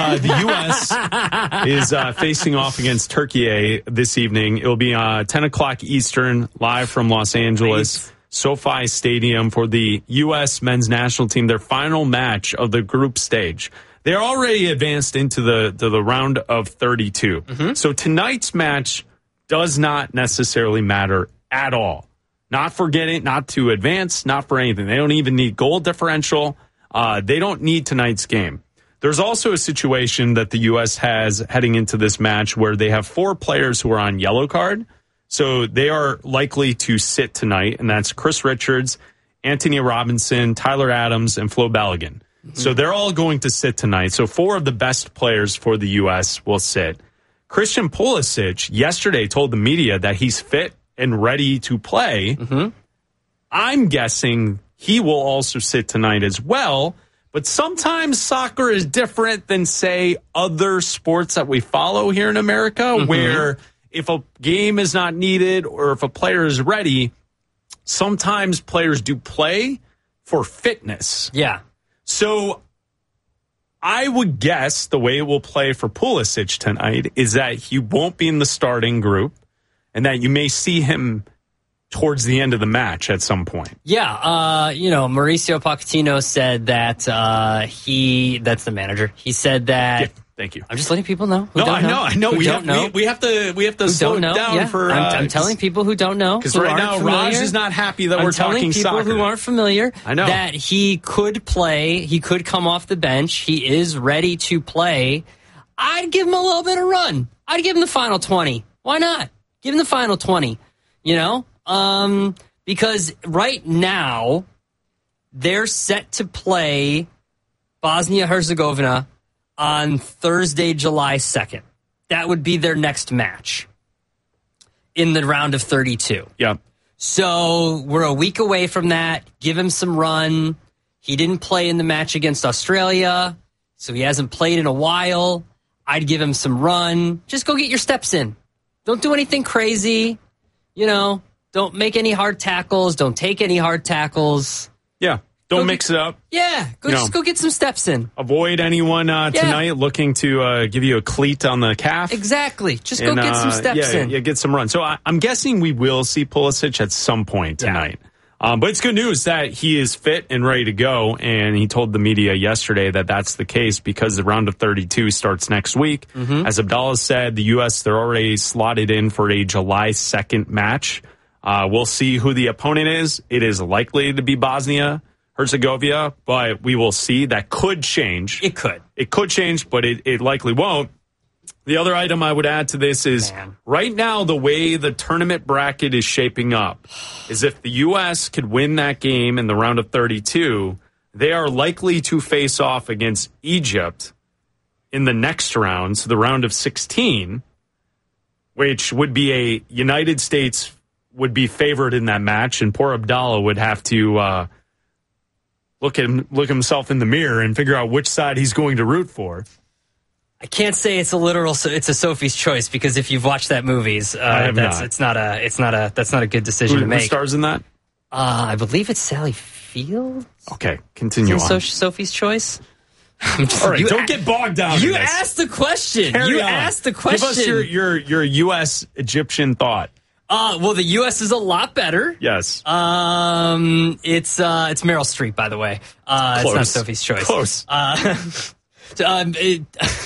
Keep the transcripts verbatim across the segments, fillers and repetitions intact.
uh, the U S is uh, facing off against Turkey this evening. It'll be uh, ten o'clock Eastern, live from Los Angeles. Nice. SoFi Stadium for the U S men's national team, their final match of the group stage. They're already advanced into the, to the round of thirty-two. Mm-hmm. So tonight's match does not necessarily matter at all. Not for getting, not to advance, not for anything. They don't even need goal differential. Uh, they don't need tonight's game. There's also a situation that the U S has heading into this match where they have four players who are on yellow card. So they are likely to sit tonight, and that's Chris Richards, Anthony Robinson, Tyler Adams, and Flo Balogun. Mm-hmm. So they're all going to sit tonight. So four of the best players for the U S will sit. Christian Pulisic yesterday told the media that he's fit and ready to play. Mm-hmm. I'm guessing he will also sit tonight as well. But sometimes soccer is different than, say, other sports that we follow here in America, mm-hmm. where if a game is not needed or if a player is ready, sometimes players do play for fitness. Yeah. So I would guess the way it will play for Pulisic tonight is that he won't be in the starting group and that you may see him towards the end of the match at some point. Yeah, uh, you know, Mauricio Pochettino said that uh, he, that's the manager, he said that... Yeah. Thank you. I'm just letting people know. Who no, don't I know. know. I know. We have, know. We, we have to. We have to who slow it know. down yeah. for. Uh, I'm, I'm telling people who don't know because right now familiar, Raj is not happy that I'm we're talking people soccer. Who aren't familiar. I know that he could play. He could come off the bench. He is ready to play. I'd give him a little bit of run. I'd give him the final twenty. Why not? Give him the final twenty. You know, um, because right now they're set to play Bosnia-Herzegovina on Thursday, July second. That would be their next match in the round of thirty-two. Yeah. So we're a week away from that. Give him some run. He didn't play in the match against Australia, so he hasn't played in a while. I'd give him some run. Just go get your steps in. Don't do anything crazy. You know, don't make any hard tackles. Don't take any hard tackles. Yeah. Don't go mix get, it up. Yeah, go, you just know, go get some steps in. Avoid anyone uh, yeah. tonight looking to uh, give you a cleat on the calf. Exactly. Just and, go get some uh, steps yeah, in. Yeah, get some run. So I, I'm guessing we will see Pulisic at some point tonight. Yeah. Um, but it's good news that he is fit and ready to go. And he told the media yesterday that that's the case because the round of thirty-two starts next week. Mm-hmm. As Abdallah said, the U S, they're already slotted in for a July second match. Uh, we'll see who the opponent is. It is likely to be Bosnia Herzegovina, but we will see. That could change. It could. It could change, but it, it likely won't. The other item I would add to this is Man. right now the way the tournament bracket is shaping up is if the U S could win that game in the round of thirty-two, they are likely to face off against Egypt in the next round, so the round of sixteen, which would be a United States would be favored in that match, and poor Abdallah would have to uh, look at him, look himself in the mirror and figure out which side he's going to root for. I can't say it's a literal. It's a Sophie's choice because if you've watched that movies, uh, I have that's not. it's not a. It's not a. That's not a good decision Who, to make. Who stars in that? Uh, I believe it's Sally Field. Okay, continue on. So, Sophie's choice. Just, All right, don't a- get bogged down. You in this. asked the question. Carry you on. asked the question. Give us your your your U S Egyptian thought. Uh, well, the U S is a lot better. Yes. Um, it's uh, it's Meryl Streep, by the way. Uh, Close. It's not Sophie's choice. Close. Uh, um, it,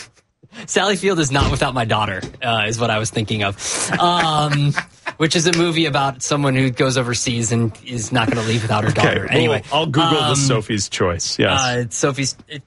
Sally Field is not without my daughter, uh, is what I was thinking of. Um, which is a movie about someone who goes overseas and is not going to leave without her okay, daughter. Anyway, well, I'll Google um, the Sophie's choice. Yes. Uh, it's Sophie's. It,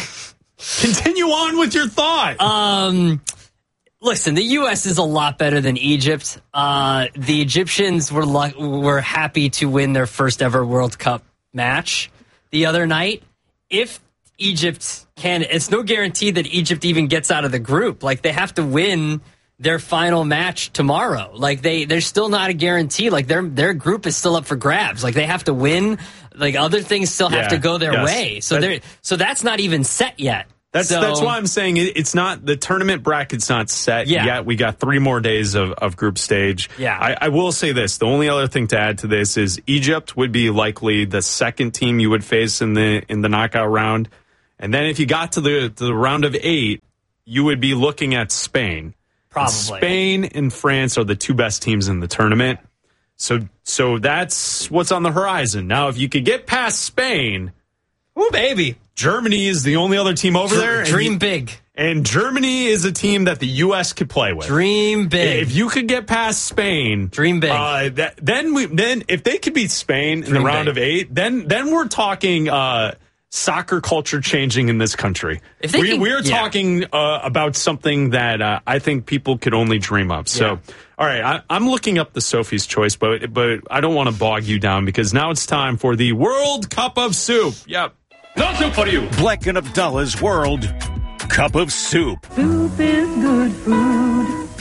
Continue on with your thought. Um. Listen, the U S is a lot better than Egypt. Uh, the Egyptians were lu- were happy to win their first ever World Cup match the other night. If Egypt can, it's no guarantee that Egypt even gets out of the group. Like, they have to win their final match tomorrow. Like, they, there's still not a guarantee. Like, their their group is still up for grabs. Like, they have to win. Like, other things still have yeah, to go their yes. way. So they're so that's not even set yet. That's so, that's why I'm saying it, it's not, the tournament bracket's not set yeah. yet. We got three more days of, of group stage. Yeah. I, I will say this. The only other thing to add to this is Egypt would be likely the second team you would face in the in the knockout round. And then if you got to the, to the round of eight, you would be looking at Spain. Probably. Spain and France are the two best teams in the tournament. So so that's what's on the horizon. Now, if you could get past Spain, ooh, baby. Germany is the only other team over there. Dream and, big. And Germany is a team that the U S could play with. Dream big. If you could get past Spain, dream big. Uh, that, then we then if they could beat Spain in Dream the round big. of eight, then then we're talking uh, soccer culture changing in this country. If they we, can, we're yeah. talking uh, about something that uh, I think people could only dream of. So, yeah. all right, I, I'm looking up the Sophie's Choice, but but I don't want to bog you down because now it's time for the World Cup of Soup. Yep. No soup for you. Bleck and Abdullah's World Cup of Soup. Soup is good food.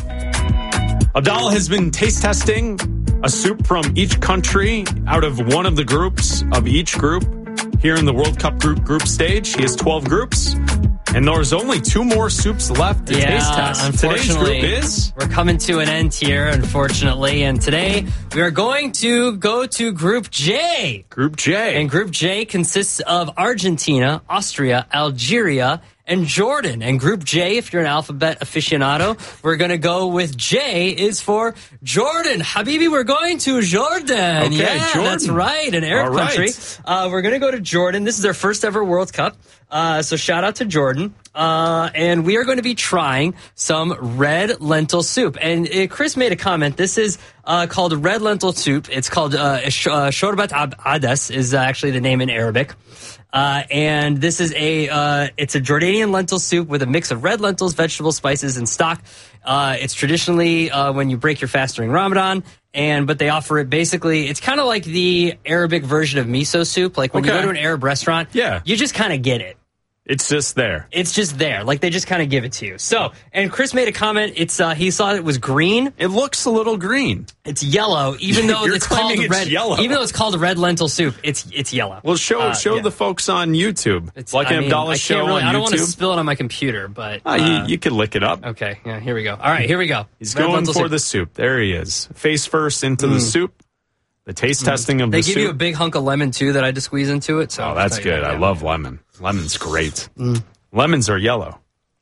Abdallah has been taste testing a soup from each country out of one of the groups of each group here in the World Cup group group stage. He has twelve groups, and there's only two more soups left to yeah, taste test. Unfortunately, Today's group is... We're coming to an end here, unfortunately, and today we are going to go to Group J. Group J. And Group J consists of Argentina, Austria, Algeria, and Jordan. And Group J, if you're an alphabet aficionado, we're going to go with J is for Jordan. Habibi, we're going to Jordan. Okay, yeah, Jordan. That's right, an Arab All right. country. Uh, we're going to go to Jordan. This is their first ever World Cup. Uh, so shout out to Jordan. Uh, and we are going to be trying some red lentil soup. And uh, Chris made a comment. This is uh, called red lentil soup. It's called uh, Shorbat Ades is actually the name in Arabic. Uh, and this is a, uh, it's a Jordanian lentil soup with a mix of red lentils, vegetables, spices, and stock. Uh, it's traditionally, uh, when you break your fast during Ramadan. And, but they offer it basically, it's kind of like the Arabic version of miso soup. Like when okay. you go to an Arab restaurant, yeah. you just kind of get it. It's just there. It's just there. Like they just kind of give it to you. So, and Chris made a comment. It's uh, he saw it was green. It looks a little green. It's yellow, even though You're it's called claiming red. It's yellow. Even though it's called a red lentil soup, it's it's yellow. Well, show Uh, show yeah. the folks on YouTube. It's like I an mean, Abdallah I show can't really, on I don't want to YouTube. spill it on my computer, but Uh, uh, you, you could lick it up. okay. Yeah, here we go. All right, here we go. He's Red going lentil for soup. the soup. There he is. Face first into the soup. The taste testing of They the give soup. you a big hunk of lemon too that I just squeeze into it. So Oh, that's I'll tell you good. that, I yeah. love lemon. Lemon's great. Lemons are yellow.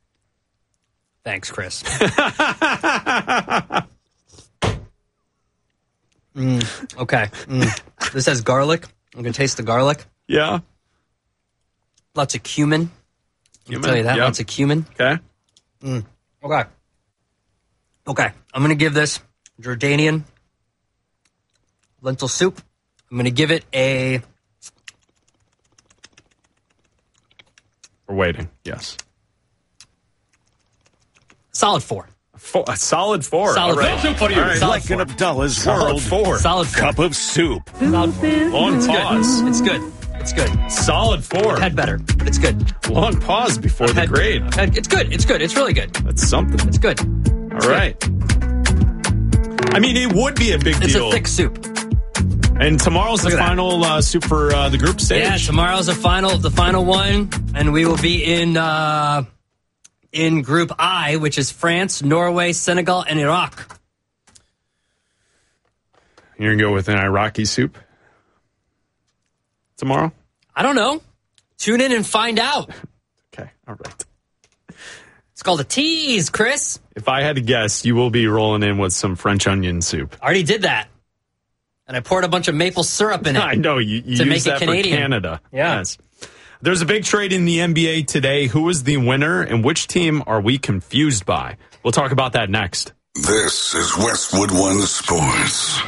Thanks, Chris. mm, okay. Mm. This has garlic. I'm gonna taste the garlic. Yeah. Lots of cumin. I'll Cumin, tell you that. yep. Lots of cumin. Okay. Okay. Okay. I'm going to give this Jordanian lentil soup. I'm going to give it a We're waiting. Yes. solid four. Four, a solid four. Solid All right. four. Soup for you. All right. Solid Bleck and Abdullah's Solid World four. Solid four. Cup of Soup. Solid four. Long It's pause. good. It's good. It's good. Solid four. Had better. But it's good. Long pause before the Had- grade. had- It's good. It's good. It's really good. That's something. It's good. All right. I mean, it would be a big It's deal. a thick soup. And tomorrow's the Look at that. final uh, soup for uh, the group stage. Yeah, tomorrow's the final, the final one, and we will be in uh, in Group I, which is France, Norway, Senegal, and Iraq. You're going to go with an Iraqi soup tomorrow? I don't know. Tune in and find out. Okay. All right. It's called a tease, Chris. If I had to guess, you will be rolling in with some French onion soup. I already did that, and I poured a bunch of maple syrup in it. I know. You, you To use make it that Canadian. for Canada. Yeah. Yes. There's a big trade in the N B A today. Who is the winner, and which team are we confused by? We'll talk about that next. This is Westwood One Sports.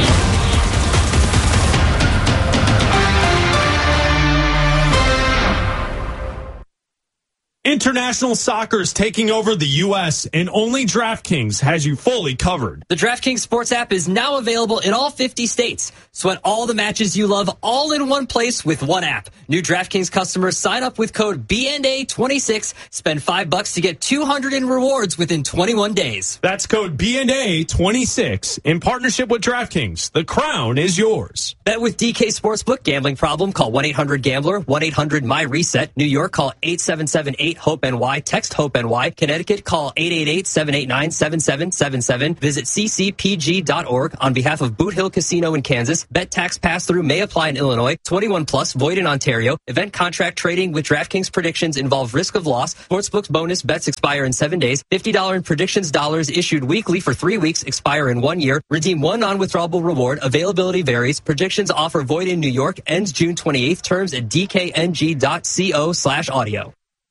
International soccer is taking over the U S, and only DraftKings has you fully covered. The DraftKings Sports app is now available in all fifty states. Sweat all the matches you love all in one place with one app. New DraftKings customers sign up with code B N A twenty-six, spend five bucks to get two hundred in rewards within twenty-one days. That's code B N A twenty-six in partnership with DraftKings. The crown is yours. Bet with D K Sportsbook. Gambling problem? Call one eight hundred gambler, one eight hundred my reset. New York, call eight seven seven eight eight, HOPE N Y. Text HOPE N Y. Connecticut, call eight eight eight, seven eight nine, seven seven seven seven. Visit c c p g dot org on behalf of Boot Hill Casino in Kansas. Bet tax pass-through may apply in Illinois. twenty-one plus, void in Ontario. Event contract trading with DraftKings predictions involve risk of loss. Sportsbook's bonus bets expire in seven days. fifty dollars in predictions dollars issued weekly for three weeks, expire in one year. Redeem one non-withdrawable reward. Availability varies. Predictions offer void in New York. Ends June twenty-eighth. Terms at d k n g dot co slash audio.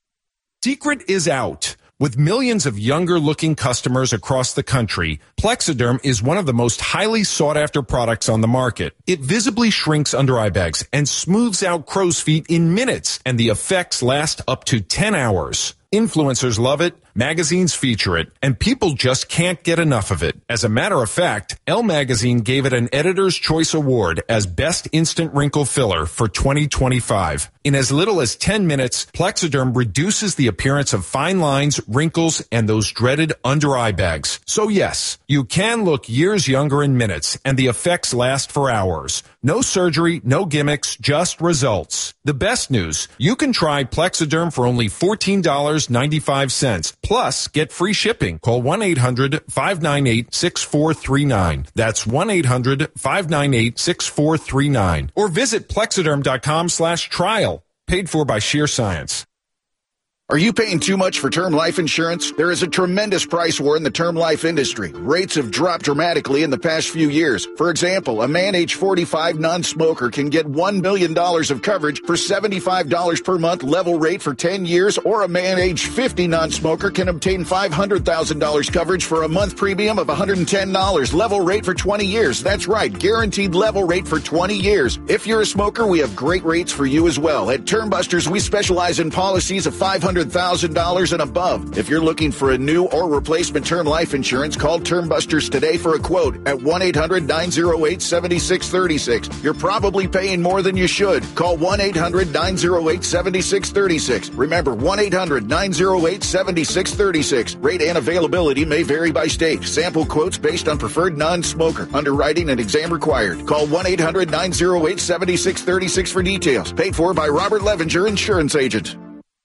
Secret is out. With millions of younger-looking customers across the country, Plexiderm is one of the most highly sought-after products on the market. It visibly shrinks under-eye bags and smooths out crow's feet in minutes, and the effects last up to ten hours. Influencers love it, magazines feature it, and people just can't get enough of it. As a matter of fact, Elle Magazine gave it an Editor's Choice Award as Best Instant Wrinkle Filler for twenty twenty-five. In as little as ten minutes, Plexiderm reduces the appearance of fine lines, wrinkles, and those dreaded under-eye bags. So yes, you can look years younger in minutes, and the effects last for hours. No surgery, no gimmicks, just results. The best news, you can try Plexiderm for only fourteen dollars and ninety-five cents. Plus, get free shipping. Call one eight hundred, five nine eight, six four three nine. That's one eight hundred, five nine eight, six four three nine. Or visit plexiderm.com slash trial. Paid for by Sheer Science. Are you paying too much for term life insurance? There is a tremendous price war in the term life industry. Rates have dropped dramatically in the past few years. For example, a man age forty-five non-smoker can get one million dollars of coverage for seventy-five dollars per month level rate for ten years, or a man age fifty non-smoker can obtain five hundred thousand dollars coverage for a month premium of one hundred ten dollars level rate for twenty years. That's right, guaranteed level rate for twenty years. If you're a smoker, we have great rates for you as well. At Term Busters, we specialize in policies of five hundred thousand dollars and above. If you're looking for a new or replacement term life insurance, call Term Busters today for a quote at one eight hundred, nine oh eight, seven six three six. You're probably paying more than you should. Call one eight hundred, nine oh eight, seven six three six. Remember, one eight hundred, nine oh eight, seven six three six. Rate and availability may vary by state. Sample quotes based on preferred non-smoker. Underwriting and exam required. Call one eight hundred, nine oh eight, seven six three six for details. Paid for by Robert Levenger, Insurance Agent.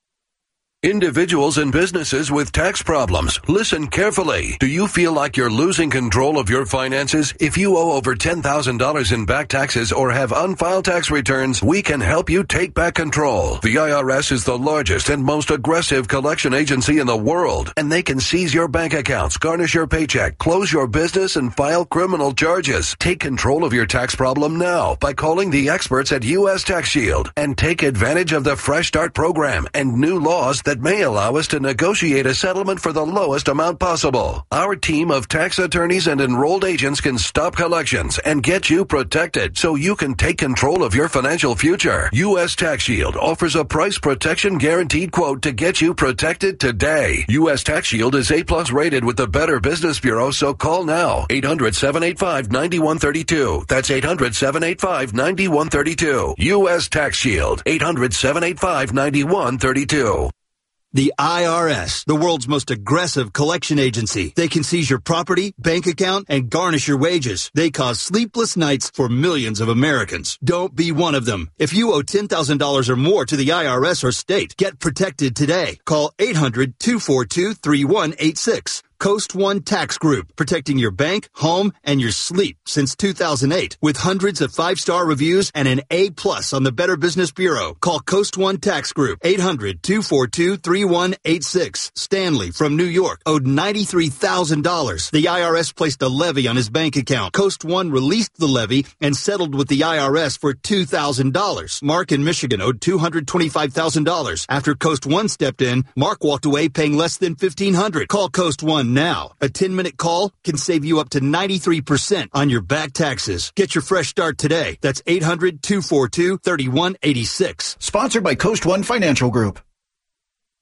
Individuals and businesses with tax problems, listen carefully. Do you feel like you're losing control of your finances? If you owe over ten thousand dollars in back taxes or have unfiled tax returns, we can help you take back control. The I R S is the largest and most aggressive collection agency in the world, and they can seize your bank accounts, garnish your paycheck, close your business, and file criminal charges. Take control of your tax problem now by calling the experts at U S Tax Shield and take advantage of the Fresh Start program and new laws that may allow us to negotiate a settlement for the lowest amount possible. Our team of tax attorneys and enrolled agents can stop collections and get you protected so you can take control of your financial future. U S Tax Shield offers a price protection guaranteed quote to get you protected today. U S Tax Shield is A plus rated with the Better Business Bureau, so call now. eight hundred, seven eight five, nine one three two. That's eight hundred, seven eight five, nine one three two. U S Tax Shield. eight hundred, seven eight five, nine one three two. The I R S, the world's most aggressive collection agency. They can seize your property, bank account, and garnish your wages. They cause sleepless nights for millions of Americans. Don't be one of them. If you owe ten thousand dollars or more to the I R S or state, get protected today. Call eight hundred, two four two, three one eight six. Coast One Tax Group, protecting your bank, home, and your sleep since two thousand eight. With hundreds of five-star reviews and an A plus on the Better Business Bureau. Call Coast One Tax Group, eight hundred, two four two, three one eight six. Stanley from New York owed ninety-three thousand dollars. The I R S placed a levy on his bank account. Coast One released the levy and settled with the I R S for two thousand dollars. Mark in Michigan owed two hundred twenty-five thousand dollars. After Coast One stepped in, Mark walked away paying less than fifteen hundred dollars. Call Coast One now. A ten-minute call can save you up to ninety-three percent on your back taxes. Get your fresh start today. That's eight hundred, two four two, three one eight six. Sponsored by Coast One Financial Group.